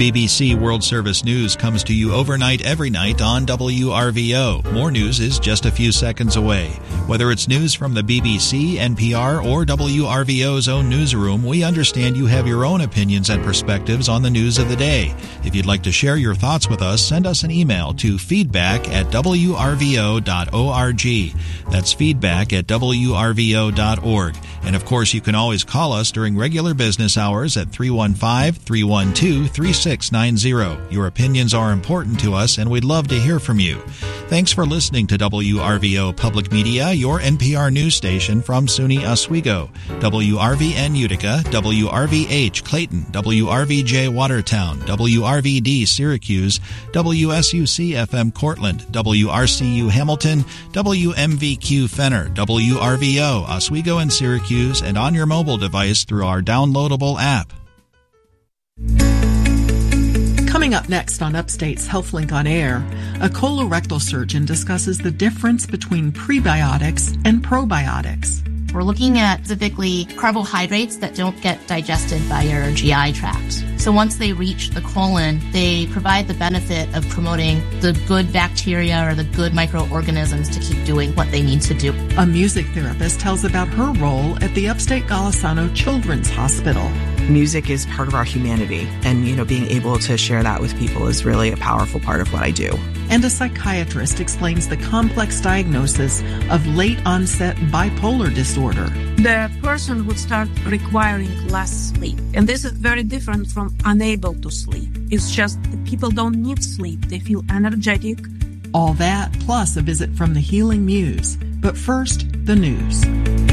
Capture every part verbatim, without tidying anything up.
B B C World Service News comes to you overnight every night on W R V O. More news is just a few seconds away. Whether it's news from the B B C, N P R, or W R V O's own newsroom, we understand you have your own opinions and perspectives on the news of the day. If you'd like to share your thoughts with us, send us an email to feedback at w r v o dot org. That's feedback at w r v o dot org. And of course, you can always call us during regular business hours at three one five, three one two, three six nine zero. Your opinions are important to us, and we'd love to hear from you. Thanks for listening to W R V O Public Media, your N P R news station from SUNY Oswego, W R V N Utica, W R V H Clayton, W R V J Watertown, W R V D Syracuse, W S U C F M Cortland, W R C U Hamilton, W M V Q Fenner, W R V O Oswego and Syracuse, and on your mobile device through our downloadable app. Coming up next on Upstate's HealthLink on Air, a colorectal surgeon discusses the difference between prebiotics and probiotics. We're looking at specifically carbohydrates that don't get digested by your G I tract. So once they reach the colon, they provide the benefit of promoting the good bacteria or the good microorganisms to keep doing what they need to do. A music therapist tells about her role at the Upstate Golisano Children's Hospital. Music is part of our humanity, and, you know, being able to share that with people is really a powerful part of what I do. And a psychiatrist explains the complex diagnosis of late-onset bipolar disorder. The person would start requiring less sleep, and this is very different from unable to sleep. It's just that people don't need sleep. They feel energetic. All that, plus a visit from the Healing Muse. But first, the news.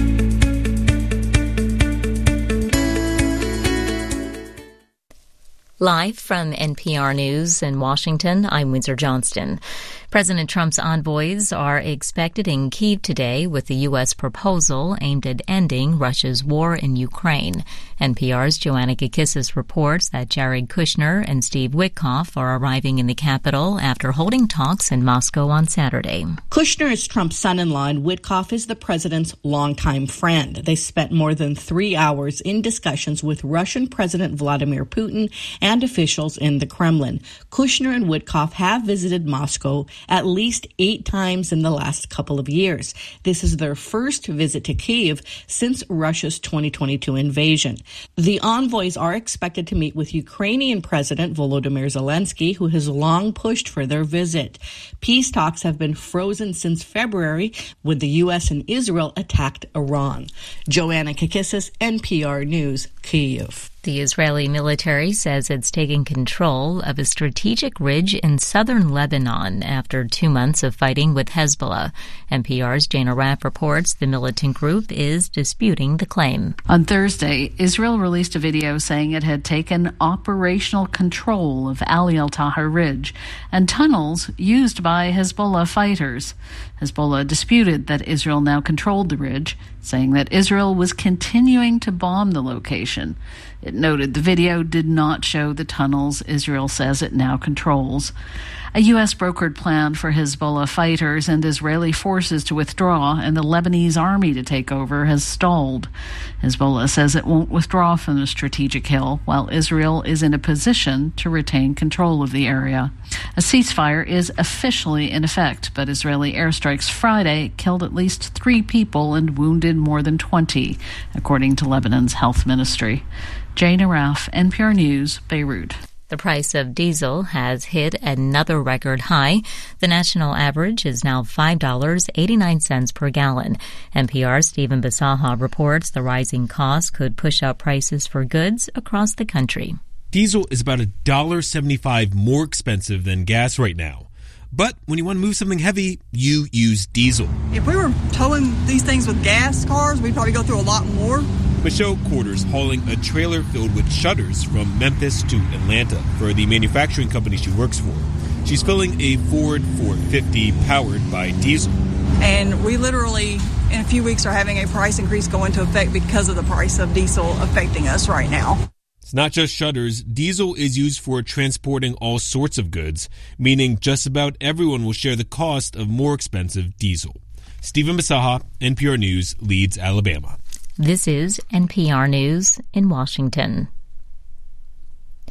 Live from N P R News in Washington, I'm Windsor Johnston. President Trump's envoys are expected in Kyiv today with the U S proposal aimed at ending Russia's war in Ukraine. N P R's Joanna Kakissis reports that Jared Kushner and Steve Witkoff are arriving in the capital after holding talks in Moscow on Saturday. Kushner is Trump's son-in-law and Witkoff is the president's longtime friend. They spent more than three hours in discussions with Russian President Vladimir Putin and officials in the Kremlin. Kushner and Witkoff have visited Moscow at least eight times in the last couple of years. This is their first visit to Kyiv since Russia's twenty twenty-two invasion. The envoys are expected to meet with Ukrainian President Volodymyr Zelensky, who has long pushed for their visit. Peace talks have been frozen since February when the U S and Israel attacked Iran. Joanna Kakissis, N P R News, Kyiv. The Israeli military says it's taking control of a strategic ridge in southern Lebanon after two months of fighting with Hezbollah. N P R's Jana Raff reports the militant group is disputing the claim. On Thursday, Israel released a video saying it had taken operational control of Ali al-Tahar Ridge and tunnels used by Hezbollah fighters. Hezbollah disputed that Israel now controlled the ridge, saying that Israel was continuing to bomb the location. It noted the video did not show the tunnels Israel says it now controls. A U S brokered plan for Hezbollah fighters and Israeli forces to withdraw and the Lebanese army to take over has stalled. Hezbollah says it won't withdraw from the strategic hill, while Israel is in a position to retain control of the area. A ceasefire is officially in effect, but Israeli airstrikes Friday killed at least three people and wounded more than twenty, according to Lebanon's health ministry. Jana Raff, N P R News, Beirut. The price of diesel has hit another record high. The national average is now five dollars and eighty-nine cents per gallon. N P R's Stephen Basaha reports the rising costs could push up prices for goods across the country. Diesel is about one dollar and seventy-five cents more expensive than gas right now. But when you want to move something heavy, you use diesel. If we were towing these things with gas cars, we'd probably go through a lot more. Michelle Quarters hauling a trailer filled with shutters from Memphis to Atlanta for the manufacturing company she works for. She's filling a Ford four fifty powered by diesel. And we literally, in a few weeks, are having a price increase go into effect because of the price of diesel affecting us right now. It's not just shutters. Diesel is used for transporting all sorts of goods, meaning just about everyone will share the cost of more expensive diesel. Stephen Basaha, N P R News, Leeds, Alabama. This is N P R News in Washington.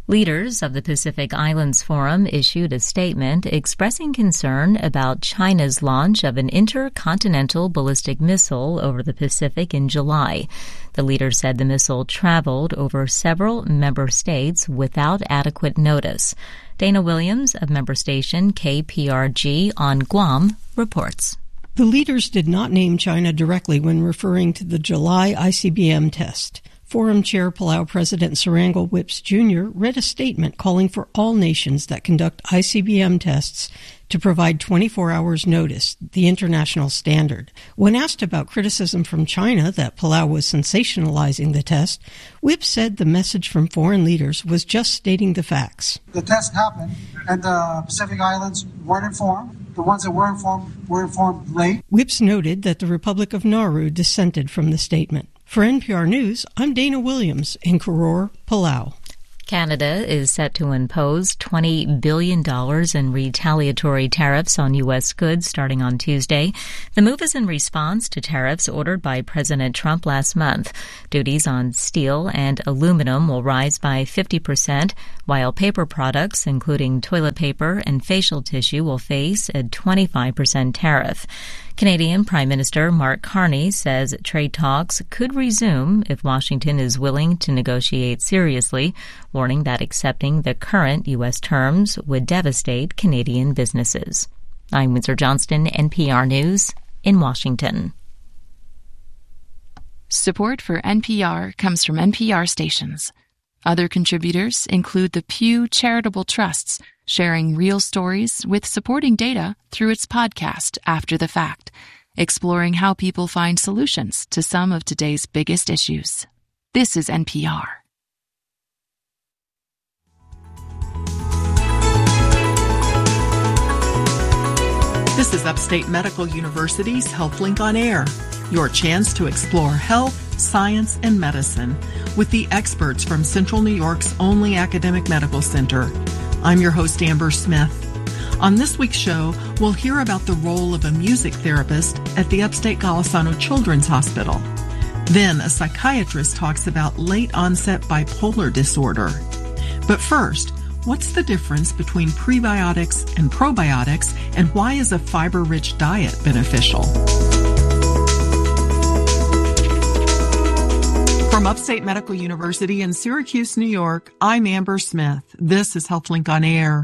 Leaders of the Pacific Islands Forum issued a statement expressing concern about China's launch of an intercontinental ballistic missile over the Pacific in July. The leader said the missile traveled over several member states without adequate notice. Dana Williams of member station K P R G on Guam reports. The leaders did not name China directly when referring to the July I C B M test. Forum Chair Palau President Serangoon Whipps Junior read a statement calling for all nations that conduct I C B M tests to provide twenty-four hours notice, the international standard. When asked about criticism from China that Palau was sensationalizing the test, Whipps said the message from foreign leaders was just stating the facts. The test happened, and the Pacific Islands weren't informed. The ones that were informed were informed late. Whipps noted that the Republic of Nauru dissented from the statement. For N P R News, I'm Dana Williams in Koror, Palau. Canada is set to impose twenty billion dollars in retaliatory tariffs on U S goods starting on Tuesday. The move is in response to tariffs ordered by President Trump last month. Duties on steel and aluminum will rise by fifty percent, while paper products, including toilet paper and facial tissue, will face a twenty-five percent tariff. Canadian Prime Minister Mark Carney says trade talks could resume if Washington is willing to negotiate seriously, warning that accepting the current U S terms would devastate Canadian businesses. I'm Windsor Johnston, N P R News in Washington. Support for N P R comes from N P R stations. Other contributors include the Pew Charitable Trusts, sharing real stories with supporting data through its podcast After the Fact, exploring how people find solutions to some of today's biggest issues. This is N P R. This is Upstate Medical University's HealthLink on Air, your chance to explore health, science, and medicine with the experts from Central New York's only academic medical center. I'm your host, Amber Smith. On this week's show, we'll hear about the role of a music therapist at the Upstate Golisano Children's Hospital. Then a psychiatrist talks about late-onset bipolar disorder. But first, what's the difference between prebiotics and probiotics, and why is a fiber-rich diet beneficial? From Upstate Medical University in Syracuse, New York, I'm Amber Smith. This is HealthLink on Air.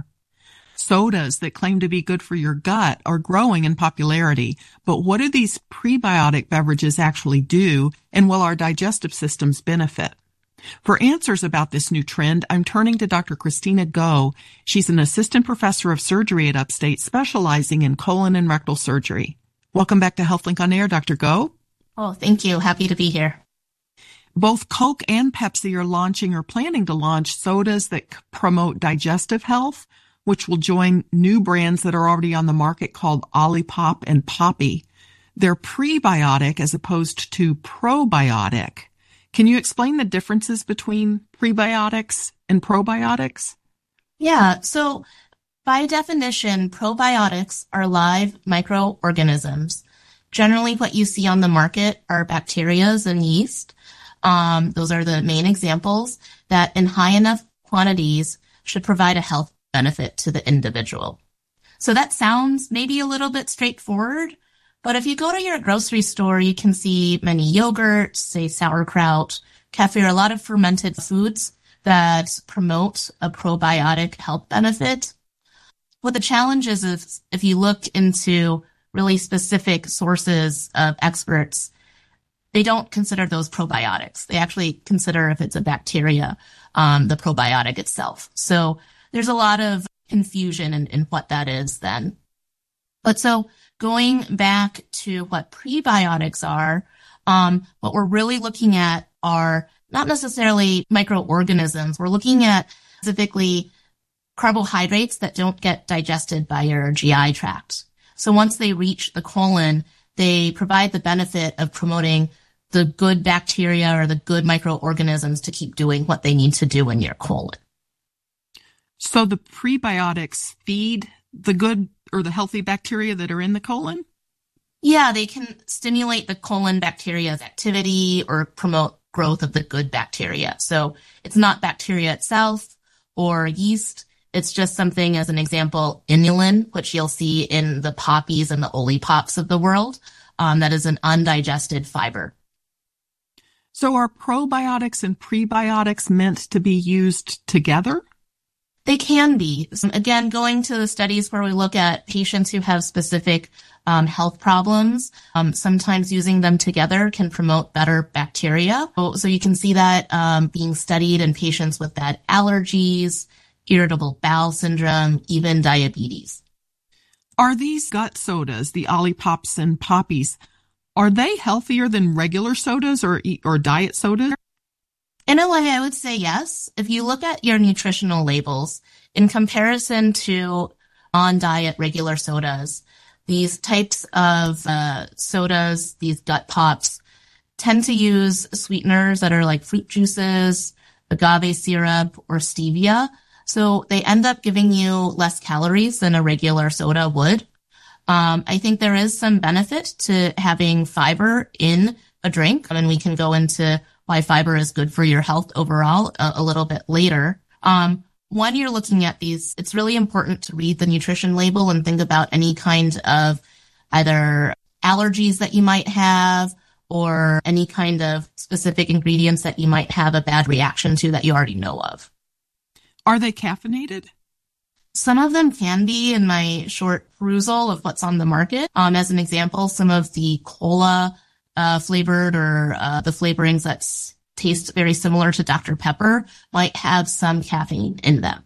Sodas that claim to be good for your gut are growing in popularity, but what do these prebiotic beverages actually do, and will our digestive systems benefit? For answers about this new trend, I'm turning to Doctor Christina Go. She's an assistant professor of surgery at Upstate, specializing in colon and rectal surgery. Welcome back to HealthLink on Air, Doctor Go. Oh, thank you. Happy to be here. Both Coke and Pepsi are launching or planning to launch sodas that promote digestive health, which will join new brands that are already on the market called Olipop and Poppy. They're prebiotic as opposed to probiotic. Can you explain the differences between prebiotics and probiotics? Yeah, so by definition, probiotics are live microorganisms. Generally, what you see on the market are bacteria and yeast. Um, those are the main examples that in high enough quantities should provide a health benefit to the individual. So that sounds maybe a little bit straightforward, but if you go to your grocery store, you can see many yogurts, say sauerkraut, kefir, a lot of fermented foods that promote a probiotic health benefit. What the challenge is, is if you look into really specific sources of experts, they don't consider those probiotics. They actually consider if it's a bacteria, um, the probiotic itself. So there's a lot of confusion in, in what that is then. But so going back to what prebiotics are, um, what we're really looking at are not necessarily microorganisms. We're looking at specifically carbohydrates that don't get digested by your G I tract. So once they reach the colon, they provide the benefit of promoting the good bacteria or the good microorganisms to keep doing what they need to do in your colon. So the prebiotics feed the good or the healthy bacteria that are in the colon? Yeah, they can stimulate the colon bacteria's activity or promote growth of the good bacteria. So it's not bacteria itself or yeast. It's just something, as an example, inulin, which you'll see in the poppies and the olipops of the world, um, that is an undigested fiber. So are probiotics and prebiotics meant to be used together? They can be. So again, going to the studies where we look at patients who have specific um, health problems, um, sometimes using them together can promote better bacteria. So, so you can see that um, being studied in patients with bad allergies, irritable bowel syndrome, even diabetes. Are these gut sodas, the Olipops and Poppies, are they healthier than regular sodas or or diet sodas? In a way, I would say yes. If you look at your nutritional labels, in comparison to on-diet regular sodas, these types of uh, sodas, these gut pops, tend to use sweeteners that are like fruit juices, agave syrup, or stevia. So they end up giving you less calories than a regular soda would. Um, I think there is some benefit to having fiber in a drink, and we can go into why fiber is good for your health overall a, a little bit later. Um, when you're looking at these, it's really important to read the nutrition label and think about any kind of either allergies that you might have or any kind of specific ingredients that you might have a bad reaction to that you already know of. Are they caffeinated? Some of them can be. In my short perusal of what's on the market. Um, as an example, some of the cola uh, flavored or uh, the flavorings that s- taste very similar to Doctor Pepper might have some caffeine in them.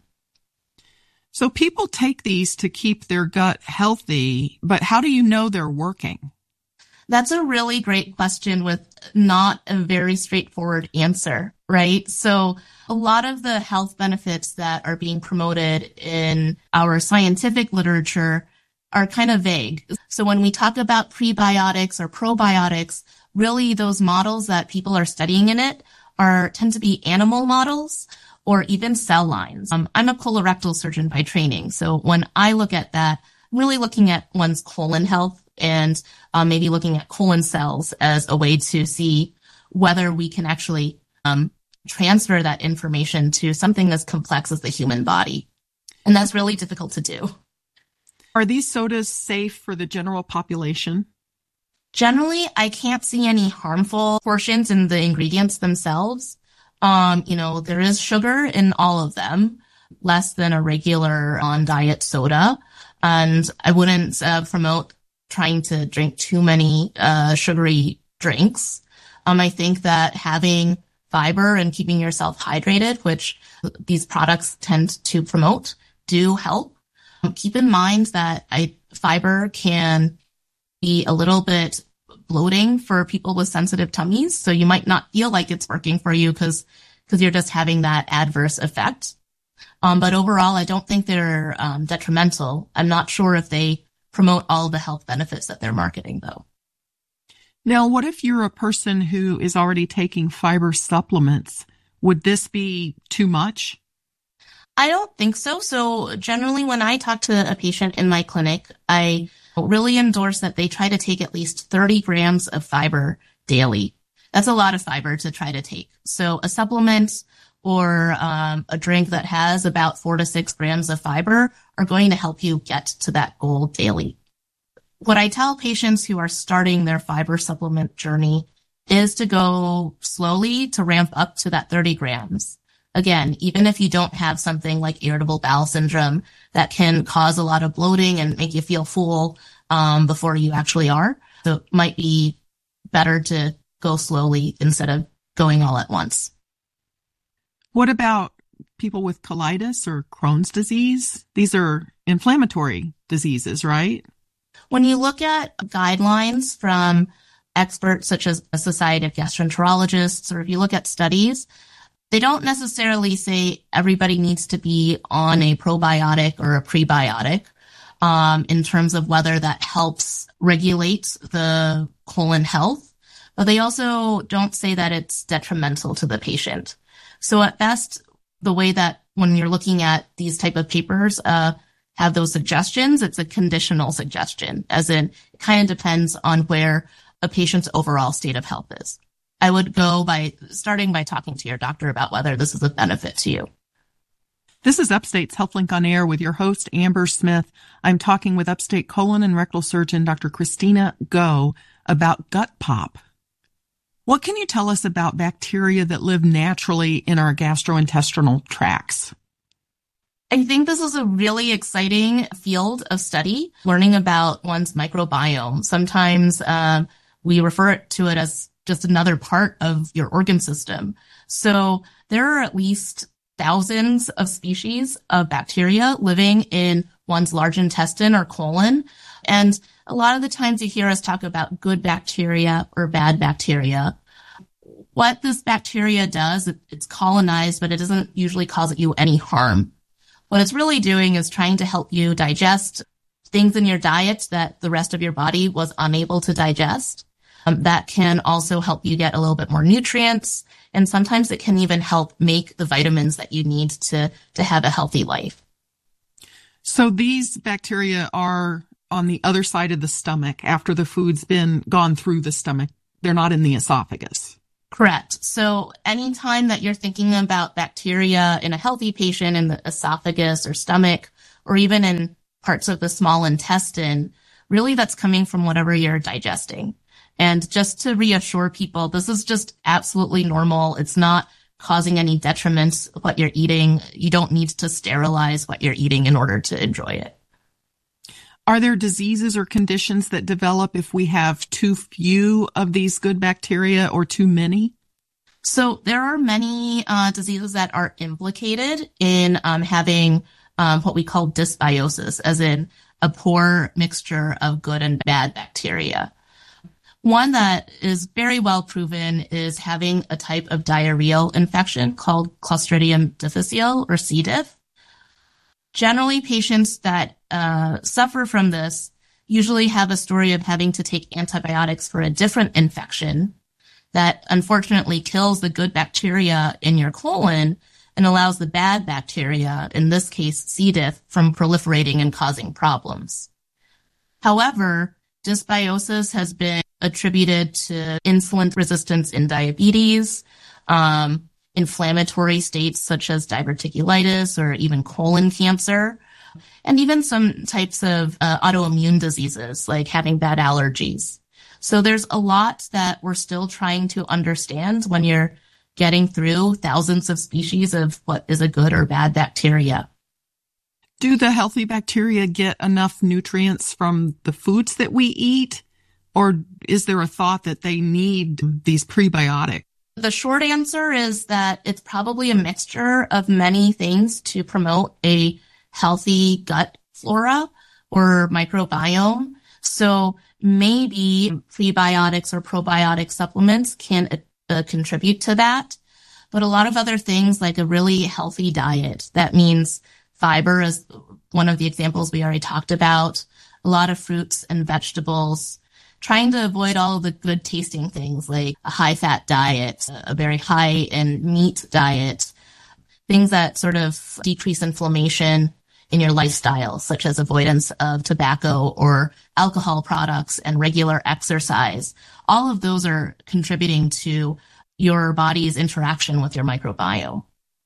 So people take these to keep their gut healthy, but how do you know they're working? That's a really great question with not a very straightforward answer, right? So a lot of the health benefits that are being promoted in our scientific literature are kind of vague. So when we talk about prebiotics or probiotics, really those models that people are studying in it are tend to be animal models or even cell lines. Um, I'm a colorectal surgeon by training. So when I look at that, I'm really looking at one's colon health and um, maybe looking at colon cells as a way to see whether we can actually um, transfer that information to something as complex as the human body. And that's really difficult to do. Are these sodas safe for the general population? Generally, I can't see any harmful portions in the ingredients themselves. Um, you know, there is sugar in all of them, less than a regular on-diet soda. And I wouldn't uh, promote trying to drink too many uh, sugary drinks. Um, I think that having fiber and keeping yourself hydrated, which these products tend to promote, do help. Um, keep in mind that I, fiber can be a little bit bloating for people with sensitive tummies. So you might not feel like it's working for you because because you're just having that adverse effect. Um, but overall, I don't think they're um, detrimental. I'm not sure if they promote all the health benefits that they're marketing, though. Now, what if you're a person who is already taking fiber supplements? Would this be too much? I don't think so. So generally, when I talk to a patient in my clinic, I really endorse that they try to take at least thirty grams of fiber daily. That's a lot of fiber to try to take. So a supplement or um, a drink that has about four to six grams of fiber are going to help you get to that goal daily. What I tell patients who are starting their fiber supplement journey is to go slowly to ramp up to that thirty grams. Again, even if you don't have something like irritable bowel syndrome that can cause a lot of bloating and make you feel full um, before you actually are. So it might be better to go slowly instead of going all at once. What about people with colitis or Crohn's disease? These are inflammatory diseases, right? When you look at guidelines from experts such as a Society of Gastroenterologists, or if you look at studies, they don't necessarily say everybody needs to be on a probiotic or a prebiotic um, in terms of whether that helps regulate the colon health, but they also don't say that it's detrimental to the patient. So at best, the way that when you're looking at these type of papers uh, have those suggestions, it's a conditional suggestion, as in it kind of depends on where a patient's overall state of health is. I would go by starting by talking to your doctor about whether this is a benefit to you. This is Upstate's HealthLink on Air with your host, Amber Smith. I'm talking with Upstate colon and rectal surgeon, Doctor Christina Go, about gut pop. What can you tell us about bacteria that live naturally in our gastrointestinal tracts? I think this is a really exciting field of study, learning about one's microbiome. Sometimes um, we refer to it as just another part of your organ system. So there are at least thousands of species of bacteria living in one's large intestine or colon. And a lot of the times you hear us talk about good bacteria or bad bacteria. What this bacteria does, it, it's colonized, but it doesn't usually cause you any harm. What it's really doing is trying to help you digest things in your diet that the rest of your body was unable to digest. Um, that can also help you get a little bit more nutrients. And sometimes it can even help make the vitamins that you need to, to have a healthy life. So these bacteria are on the other side of the stomach after the food's been gone through the stomach. They're not in the esophagus. Correct. So anytime that you're thinking about bacteria in a healthy patient in the esophagus or stomach, or even in parts of the small intestine, really that's coming from whatever you're digesting. And just to reassure people, this is just absolutely normal. It's not causing any detriment what you're eating. You don't need to sterilize what you're eating in order to enjoy it. Are there diseases or conditions that develop if we have too few of these good bacteria or too many? So there are many uh, diseases that are implicated in um, having um, what we call dysbiosis, as in a poor mixture of good and bad bacteria. One that is very well proven is having a type of diarrheal infection called Clostridium difficile, or C. diff. Generally, patients that uh, suffer from this usually have a story of having to take antibiotics for a different infection that unfortunately kills the good bacteria in your colon and allows the bad bacteria, in this case C. diff, from proliferating and causing problems. However, dysbiosis has been attributed to insulin resistance in diabetes, um, inflammatory states such as diverticulitis or even colon cancer, and even some types of uh, autoimmune diseases like having bad allergies. So there's a lot that we're still trying to understand when you're getting through thousands of species of what is a good or bad bacteria. Do the healthy bacteria get enough nutrients from the foods that we eat? Or is there a thought that they need these prebiotics? The short answer is that it's probably a mixture of many things to promote a healthy gut flora or microbiome. So maybe prebiotics or probiotic supplements can uh, contribute to that. But a lot of other things like a really healthy diet, that means fiber is one of the examples we already talked about, a lot of fruits and vegetables, trying to avoid all of the good tasting things like a high fat diet, a very high in meat diet, things that sort of decrease inflammation in your lifestyle, such as avoidance of tobacco or alcohol products and regular exercise. All of those are contributing to your body's interaction with your microbiome.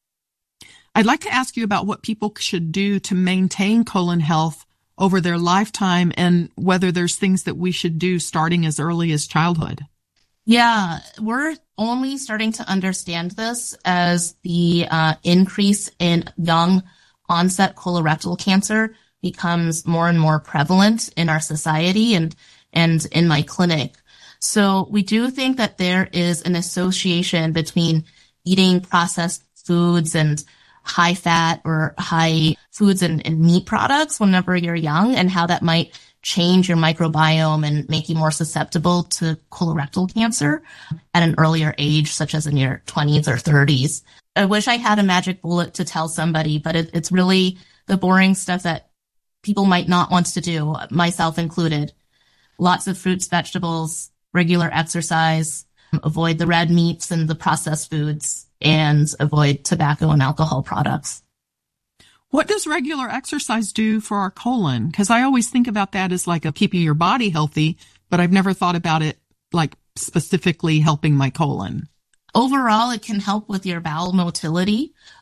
I'd like to ask you about what people should do to maintain colon health over their lifetime and whether there's things that we should do starting as early as childhood. Yeah, we're only starting to understand this as the uh, increase in young onset colorectal cancer becomes more and more prevalent in our society and, and in my clinic. So we do think that there is an association between eating processed foods and high fat or high foods and, and meat products whenever you're young, and how that might change your microbiome and make you more susceptible to colorectal cancer at an earlier age, such as in your twenties or thirties. I wish I had a magic bullet to tell somebody, but it, it's really the boring stuff that people might not want to do, myself included. Lots of fruits, vegetables, regular exercise, avoid the red meats and the processed foods, and avoid tobacco and alcohol products. What does regular exercise do for our colon? Because I always think about that as like a keeping your body healthy, but I've never thought about it like specifically helping my colon. Overall, it can help with your bowel motility.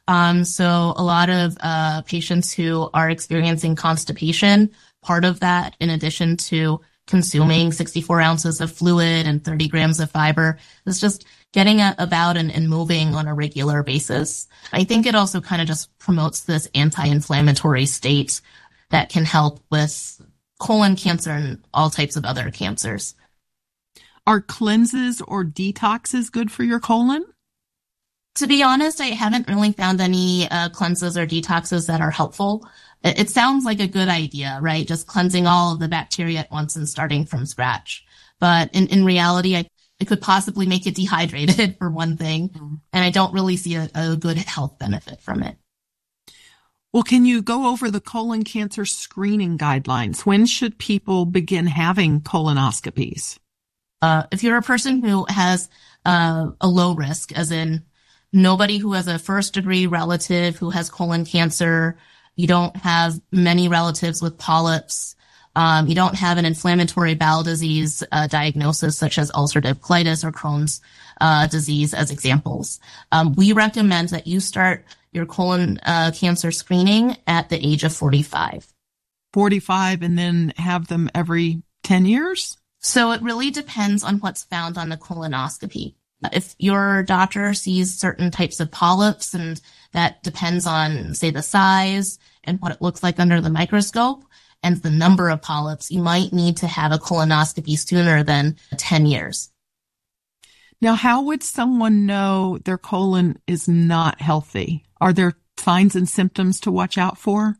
Um, so a lot of uh, patients who are experiencing constipation, part of that, in addition to consuming sixty-four ounces of fluid and thirty grams of fiber, is just getting a, about and, and moving on a regular basis. I think it also kind of just promotes this anti-inflammatory state that can help with colon cancer and all types of other cancers. Are cleanses or detoxes good for your colon? To be honest, I haven't really found any uh, cleanses or detoxes that are helpful. It, it sounds like a good idea, right? Just cleansing all of the bacteria at once and starting from scratch. But in, in reality, I, it could possibly make you dehydrated, for one thing. Mm. And I don't really see a, a good health benefit from it. Well, can you go over the colon cancer screening guidelines? When should people begin having colonoscopies? Uh, if you're a person who has uh, a low risk, as in nobody who has a first degree relative who has colon cancer, you don't have many relatives with polyps, um, you don't have an inflammatory bowel disease uh, diagnosis such as ulcerative colitis or Crohn's uh, disease as examples, um, we recommend that you start your colon uh, cancer screening at the age of forty-five. forty-five, and then have them every ten years? So it really depends on what's found on the colonoscopy. If your doctor sees certain types of polyps, and that depends on, say, the size and what it looks like under the microscope and the number of polyps, you might need to have a colonoscopy sooner than ten years. Now, how would someone know their colon is not healthy? Are there signs and symptoms to watch out for?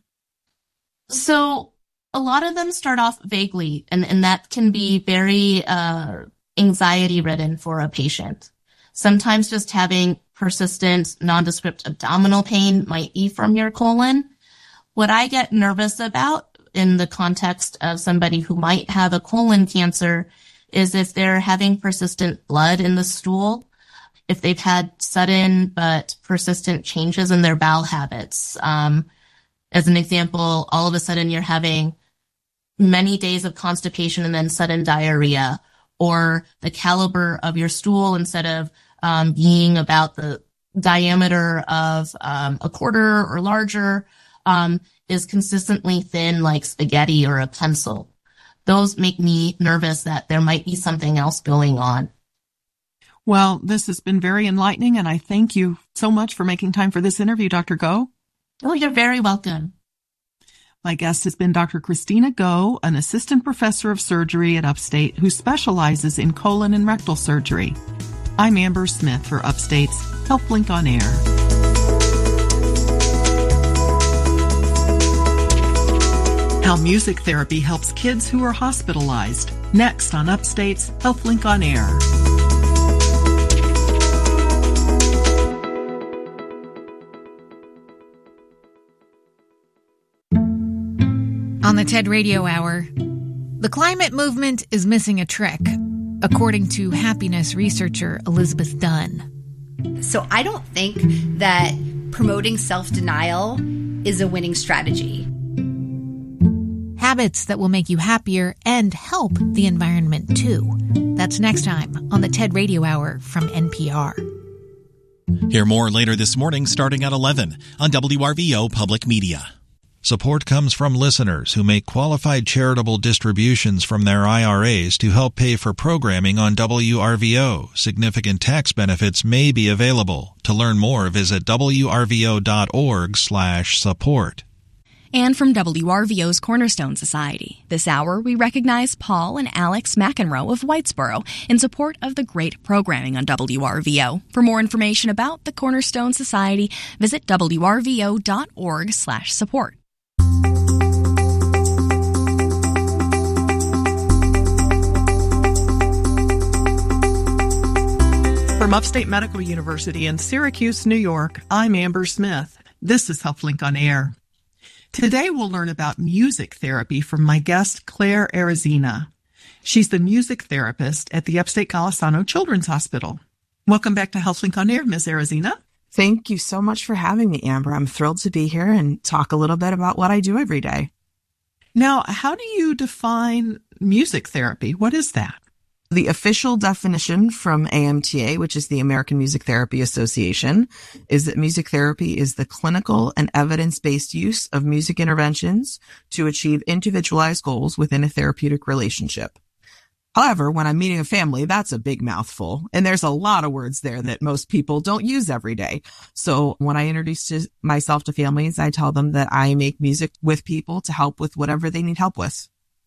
So a lot of them start off vaguely, and, and that can be very uh, anxiety-ridden for a patient. Sometimes just having persistent nondescript abdominal pain might be from your colon. What I get nervous about in the context of somebody who might have a colon cancer is if they're having persistent blood in the stool, if they've had sudden but persistent changes in their bowel habits. Um, as an example, all of a sudden you're having many days of constipation and then sudden diarrhea, or the caliber of your stool, instead of um, being about the diameter of um, a quarter or larger, um, is consistently thin like spaghetti or a pencil. Those make me nervous that there might be something else going on. Well, this has been very enlightening, and I thank you so much for making time for this interview, Doctor Go. Oh, you're very welcome. My guest has been Doctor Christina Go, an assistant professor of surgery at Upstate who specializes in colon and rectal surgery. I'm Amber Smith for Upstate's HealthLink on Air. How music therapy helps kids who are hospitalized. Next on Upstate's HealthLink on Air. On the TED Radio Hour, the climate movement is missing a trick, according to happiness researcher Elizabeth Dunn. So I don't think that promoting self-denial is a winning strategy. Habits that will make you happier and help the environment, too. That's next time on the TED Radio Hour from N P R. Hear more later this morning starting at eleven on W R V O Public Media. Support comes from listeners who make qualified charitable distributions from their I R As to help pay for programming on W R V O. Significant tax benefits may be available. To learn more, visit W R V O dot org slash support. And from W R V O's Cornerstone Society. This hour, we recognize Paul and Alex McEnroe of Whitesboro in support of the great programming on W R V O. For more information about the Cornerstone Society, visit W R V O dot org slash support. From Upstate Medical University in Syracuse, New York, I'm Amber Smith. This is HealthLink on Air. Today we'll learn about music therapy from my guest, Claire Arizina. She's the music therapist at the Upstate Golisano Children's Hospital. Welcome back to HealthLink on Air, Miz Arizina. Thank you so much for having me, Amber. I'm thrilled to be here and talk a little bit about what I do every day. Now, how do you define music therapy? What is that? The official definition from A M T A, which is the American Music Therapy Association, is that music therapy is the clinical and evidence-based use of music interventions to achieve individualized goals within a therapeutic relationship. However, when I'm meeting a family, that's a big mouthful, and there's a lot of words there that most people don't use every day. So when I introduce to myself to families, I tell them that I make music with people to help with whatever they need help with.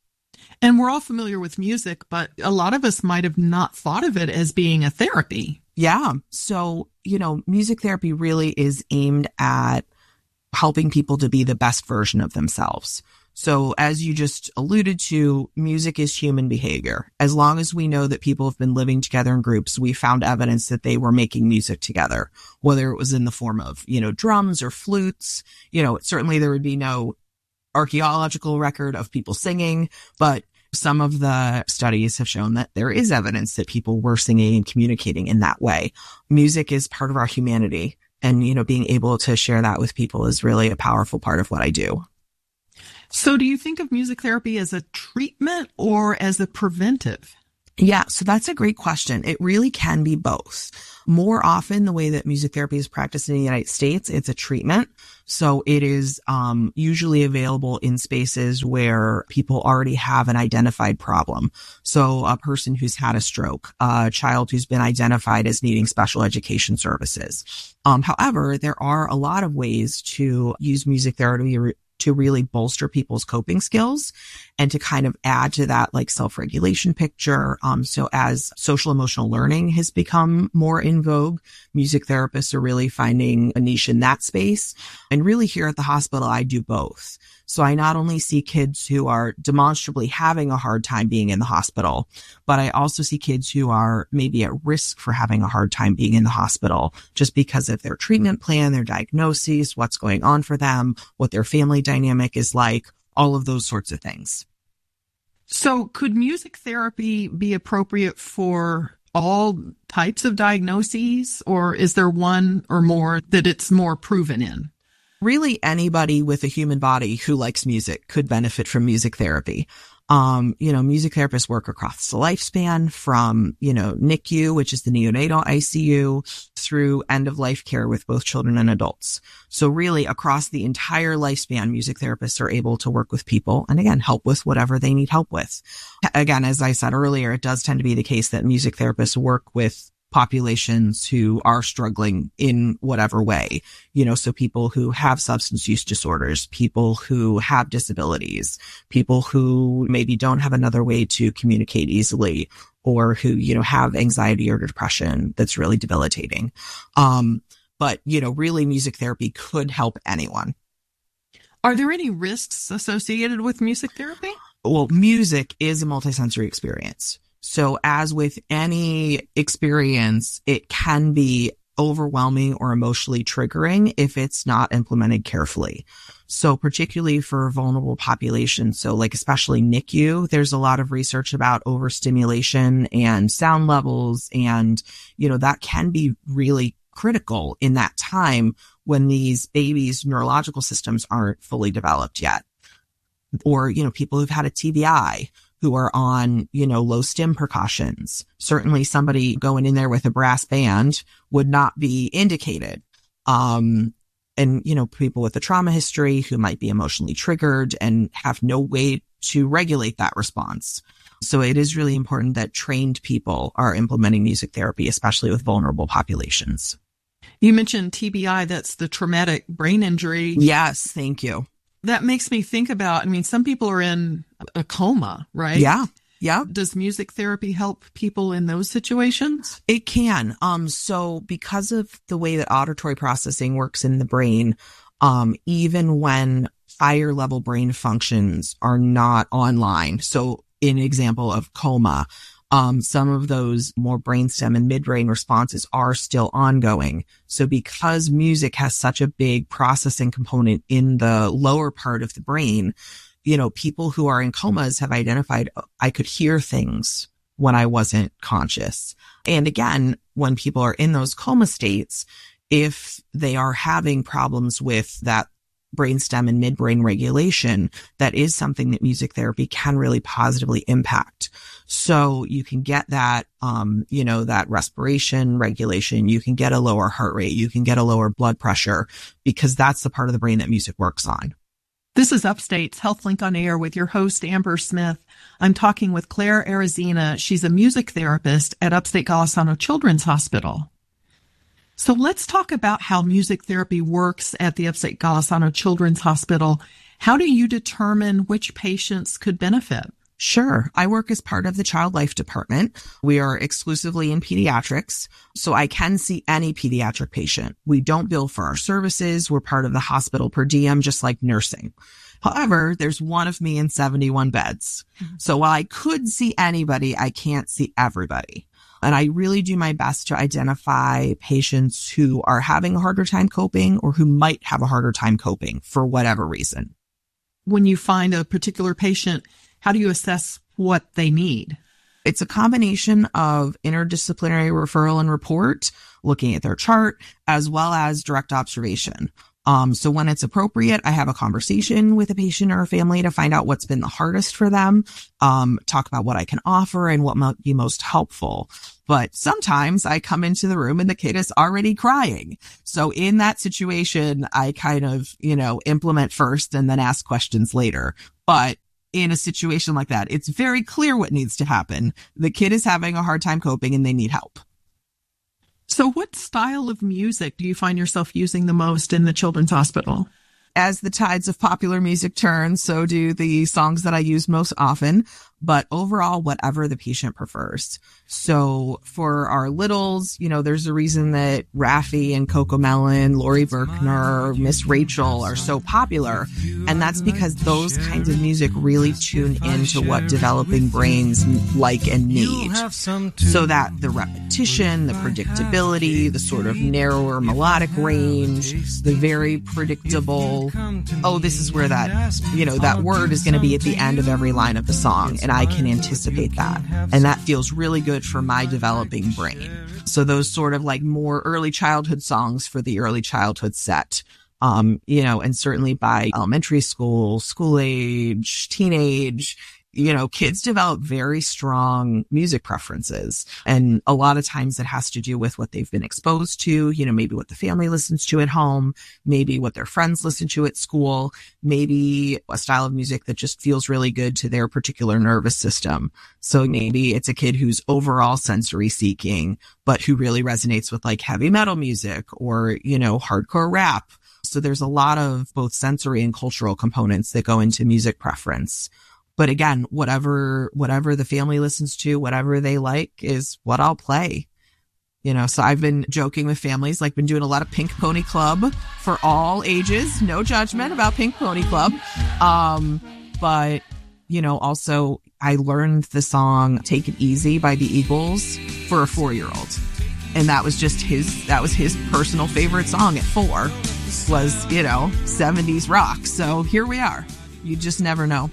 And we're all familiar with music, but a lot of us might have not thought of it as being a therapy. Yeah. So, you know, music therapy really is aimed at helping people to be the best version of themselves. So as you just alluded to, music is human behavior. As long as we know that people have been living together in groups, we found evidence that they were making music together, whether it was in the form of, you know, drums or flutes. You know, certainly there would be no archaeological record of people singing, but some of the studies have shown that there is evidence that people were singing and communicating in that way. Music is part of our humanity, and, you know, being able to share that with people is really a powerful part of what I do. So do you think of music therapy as a treatment or as a preventive? Yeah, so that's a great question. It really can be both. More often, the way that music therapy is practiced in the United States, it's a treatment. So it is um, usually available in spaces where people already have an identified problem. So a person who's had a stroke, a child who's been identified as needing special education services. Um, however, there are a lot of ways to use music therapy re- to really bolster people's coping skills and to kind of add to that like self-regulation picture. Um, so as social emotional learning has become more in vogue, music therapists are really finding a niche in that space. And really here at the hospital, I do both. So I not only see kids who are demonstrably having a hard time being in the hospital, but I also see kids who are maybe at risk for having a hard time being in the hospital just because of their treatment plan, their diagnoses, what's going on for them, what their family dynamic is like, all of those sorts of things. So could music therapy be appropriate for all types of diagnoses, or is there one or more that it's more proven in? Really, anybody with a human body who likes music could benefit from music therapy. Um, you know, music therapists work across the lifespan from, you know, N I C U, which is the neonatal I C U, through end of life care with both children and adults. So really across the entire lifespan, music therapists are able to work with people and again, help with whatever they need help with. Again, as I said earlier, it does tend to be the case that music therapists work with populations who are struggling in whatever way, you know, so people who have substance use disorders, people who have disabilities, people who maybe don't have another way to communicate easily, or who, you know, have anxiety or depression that's really debilitating. Um, but, you know, really music therapy could help anyone. Are there any risks associated with music therapy? Well, music is a multisensory experience. So as with any experience, it can be overwhelming or emotionally triggering if it's not implemented carefully. So particularly for vulnerable populations, so like especially N I C U, there's a lot of research about overstimulation and sound levels. And, you know, that can be really critical in that time when these babies' neurological systems aren't fully developed yet. Or, you know, people who've had a T B I, who are on, you know, low stim precautions. Certainly somebody going in there with a brass band would not be indicated. Um, and, you know, people with a trauma history who might be emotionally triggered and have no way to regulate that response. So it is really important that trained people are implementing music therapy, especially with vulnerable populations. You mentioned T B I, that's the traumatic brain injury. Yes, thank you. That makes me think about, I mean, some people are in a coma, right? Yeah. Yeah. Does music therapy help people in those situations? It can. Um, so because of the way that auditory processing works in the brain, um, even when higher level brain functions are not online. So in example of coma, Um, some of those more brainstem and midbrain responses are still ongoing. So because music has such a big processing component in the lower part of the brain, you know, people who are in comas have identified, I could hear things when I wasn't conscious. And again, when people are in those coma states, if they are having problems with that brainstem and midbrain regulation, that is something that music therapy can really positively impact. So you can get that, um, you know, that respiration regulation. You can get a lower heart rate. You can get a lower blood pressure, because that's the part of the brain that music works on. This is Upstate's HealthLink on Air with your host, Amber Smith. I'm talking with Claire Arizina. She's a music therapist at Upstate Golisano Children's Hospital. So let's talk about how music therapy works at the Upstate Golisano Children's Hospital. How do you determine which patients could benefit? Sure. I work as part of the Child Life Department. We are exclusively in pediatrics, so I can see any pediatric patient. We don't bill for our services. We're part of the hospital per diem, just like nursing. However, there's one of me in seventy-one beds. Mm-hmm. So while I could see anybody, I can't see everybody. And I really do my best to identify patients who are having a harder time coping or who might have a harder time coping for whatever reason. When you find a particular patient, how do you assess what they need? It's a combination of interdisciplinary referral and report, looking at their chart, as well as direct observation. Um, so when it's appropriate, I have a conversation with a patient or a family to find out what's been the hardest for them, um, talk about what I can offer and what might be most helpful. But sometimes I come into the room and the kid is already crying. So in that situation, I kind of, you know, implement first and then ask questions later. But in a situation like that, it's very clear what needs to happen. The kid is having a hard time coping and they need help. So what style of music do you find yourself using the most in the Children's Hospital? As the tides of popular music turn, so do the songs that I use most often, but overall, whatever the patient prefers. So for our littles, you know, there's a reason that Raffi and Coco Melon, Lori Berkner, Miss Rachel are so popular. And that's because those kinds of music really tune into what developing brains like and need. So that the repetition, the predictability, the sort of narrower melodic range, the very predictable, oh, this is where that, you know, that word is going to be at the end of every line of the song. And I can anticipate that. And that feels really good for my developing brain. So those sort of like more early childhood songs for the early childhood set, um, you know, and certainly by elementary school, school age, teenage, you know, kids develop very strong music preferences. And a lot of times it has to do with what they've been exposed to, you know, maybe what the family listens to at home, maybe what their friends listen to at school, maybe a style of music that just feels really good to their particular nervous system. So maybe it's a kid who's overall sensory seeking, but who really resonates with like heavy metal music or, you know, hardcore rap. So there's a lot of both sensory and cultural components that go into music preference. But again, whatever, whatever the family listens to, whatever they like is what I'll play. You know, so I've been joking with families, like been doing a lot of Pink Pony Club for all ages. No judgment about Pink Pony Club. Um, but, you know, also I learned the song Take It Easy by the Eagles for a four-year-old. And that was just his, that was his personal favorite song at four, was, you know, seventies rock. So here we are. You just never know.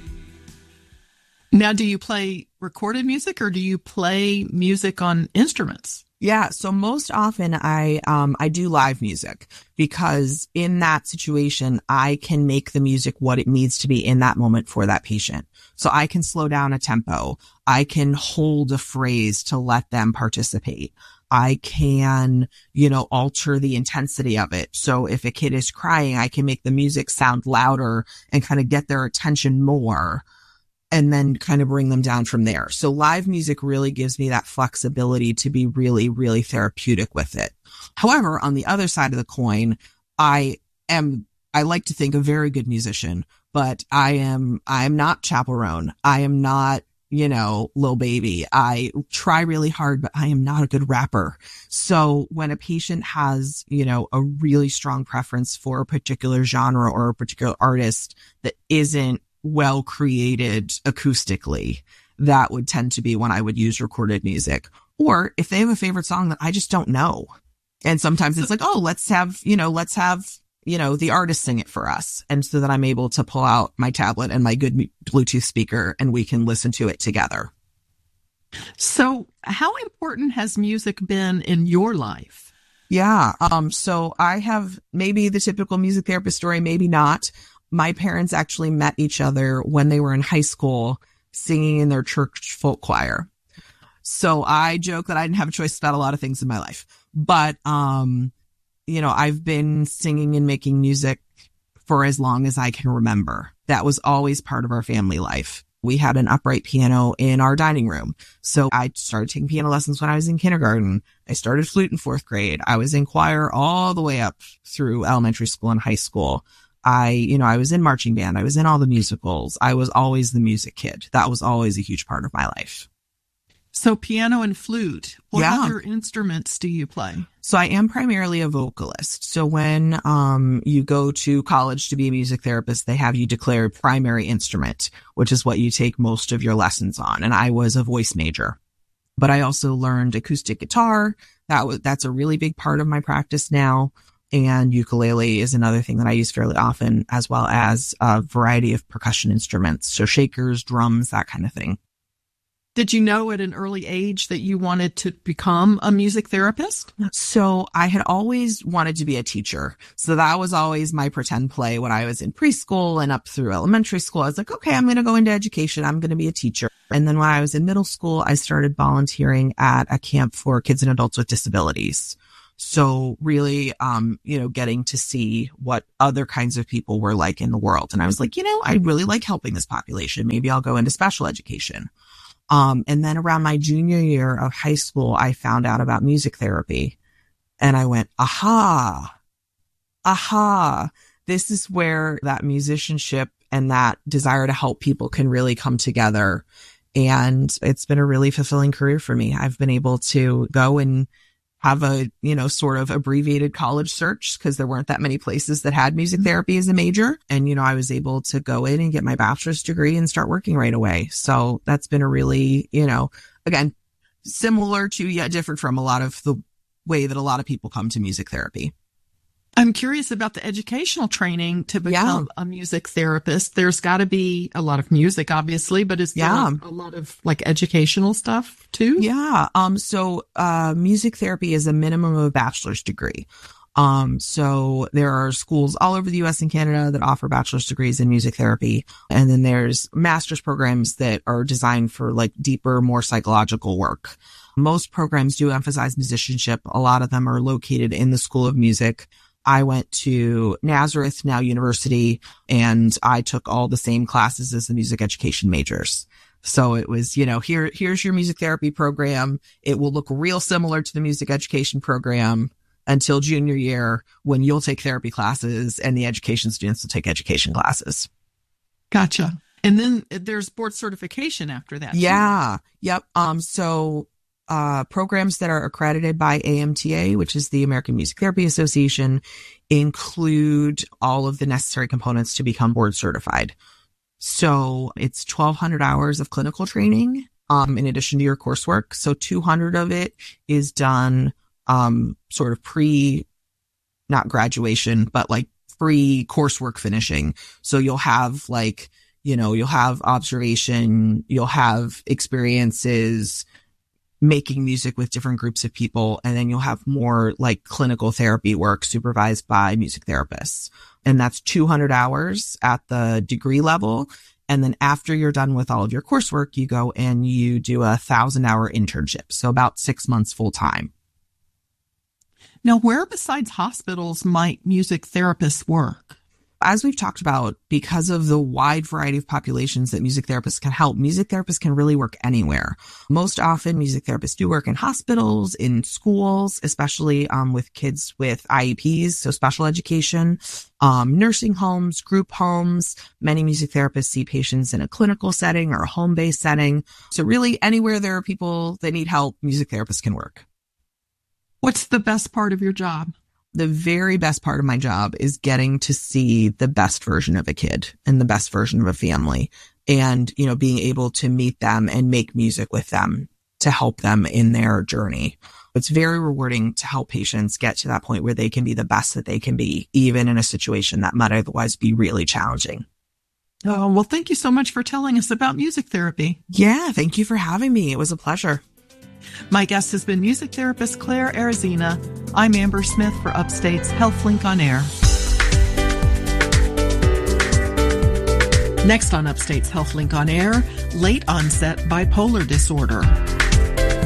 Now, do you play recorded music or do you play music on instruments? Yeah. So most often I, um, I do live music because in that situation, I can make the music what it needs to be in that moment for that patient. So I can slow down a tempo. I can hold a phrase to let them participate. I can, you know, alter the intensity of it. So if a kid is crying, I can make the music sound louder and kind of get their attention more, and then kind of bring them down from there. So live music really gives me that flexibility to be really, really therapeutic with it. However, on the other side of the coin, I am, I like to think a very good musician, but I am, I am not Chappell Roan. I am not, you know, Lil Baby. I try really hard, but I am not a good rapper. So when a patient has, you know, a really strong preference for a particular genre or a particular artist that isn't well created acoustically, that would tend to be when I would use recorded music. Or if they have a favorite song that I just don't know. And sometimes it's like, oh, let's have, you know, let's have, you know, the artist sing it for us. And so that I'm able to pull out my tablet and my good Bluetooth speaker and we can listen to it together. So how important has music been in your life? Yeah. Um, so I have maybe the typical music therapist story, maybe not. My parents actually met each other when they were in high school singing in their church folk choir. So I joke that I didn't have a choice about a lot of things in my life. But, um, you know, I've been singing and making music for as long as I can remember. That was always part of our family life. We had an upright piano in our dining room. So I started taking piano lessons when I was in kindergarten. I started flute in fourth grade. I was in choir all the way up through elementary school and high school. I, you know, I was in marching band. I was in all the musicals. I was always the music kid. That was always a huge part of my life. So piano and flute. What Yeah. other instruments do you play? So I am primarily a vocalist. So when um you go to college to be a music therapist, they have you declare primary instrument, which is what you take most of your lessons on. And I was a voice major. But I also learned acoustic guitar. That was that's a really big part of my practice now. And ukulele is another thing that I use fairly often, as well as a variety of percussion instruments. So shakers, drums, that kind of thing. Did you know at an early age that you wanted to become a music therapist? So I had always wanted to be a teacher. So that was always my pretend play when I was in preschool and up through elementary school. I was like, okay, I'm going to go into education. I'm going to be a teacher. And then when I was in middle school, I started volunteering at a camp for kids and adults with disabilities. So really, um, you know, getting to see what other kinds of people were like in the world. And I was like, you know, I really like helping this population. Maybe I'll go into special education. Um, and then around my junior year of high school, I found out about music therapy and I went, aha, aha, this is where that musicianship and that desire to help people can really come together. And it's been a really fulfilling career for me. I've been able to go and have a, you know, sort of abbreviated college search because there weren't that many places that had music therapy as a major. And, you know, I was able to go in and get my bachelor's degree and start working right away. So that's been a really, you know, again, similar to, yet different from a lot of the way that a lot of people come to music therapy. I'm curious about the educational training to become yeah. a music therapist. There's got to be a lot of music, obviously, but is there yeah. a lot of like educational stuff too? Yeah. Um, so, uh, music therapy is a minimum of a bachelor's degree. Um, so there are schools all over the U S and Canada that offer bachelor's degrees in music therapy. And then there's master's programs that are designed for like deeper, more psychological work. Most programs do emphasize musicianship. A lot of them are located in the School of Music. I went to Nazareth, now university, and I took all the same classes as the music education majors. So it was, you know, here, here's your music therapy program. It will look real similar to the music education program until junior year when you'll take therapy classes and the education students will take education classes. Gotcha. And then there's board certification after that. Yeah. Too. Yep. Um, so Uh, programs that are accredited by A M T A, which is the American Music Therapy Association, include all of the necessary components to become board certified. So it's twelve hundred hours of clinical training, um, in addition to your coursework. So two hundred of it is done, um, sort of pre, not graduation, but like pre coursework finishing. So you'll have like, you know, you'll have observation, you'll have experiences making music with different groups of people. And then you'll have more like clinical therapy work supervised by music therapists. And that's two hundred hours at the degree level. And then after you're done with all of your coursework, you go and you do a thousand hour internship. So about six months full time. Now, where besides hospitals might music therapists work? As we've talked about, because of the wide variety of populations that music therapists can help, music therapists can really work anywhere. Most often, music therapists do work in hospitals, in schools, especially um, with kids with I E Ps, so special education, um, nursing homes, group homes. Many music therapists see patients in a clinical setting or a home-based setting. So really, anywhere there are people that need help, music therapists can work. What's the best part of your job? The very best part of my job is getting to see the best version of a kid and the best version of a family and, you know, being able to meet them and make music with them to help them in their journey. It's very rewarding to help patients get to that point where they can be the best that they can be, even in a situation that might otherwise be really challenging. Oh, well, thank you so much for telling us about music therapy. Yeah, thank you for having me. It was a pleasure. My guest has been music therapist Claire Arizina. I'm Amber Smith for Upstate's HealthLink on Air. Next on Upstate's HealthLink on Air, late onset bipolar disorder.